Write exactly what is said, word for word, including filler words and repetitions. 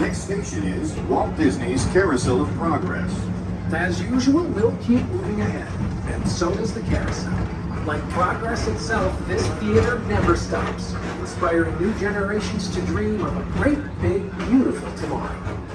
Next station is Walt Disney's Carousel of Progress. As usual, we'll keep moving ahead, and so does the carousel. Like progress itself, this theater never stops, inspiring new generations to dream of a great, big, beautiful tomorrow.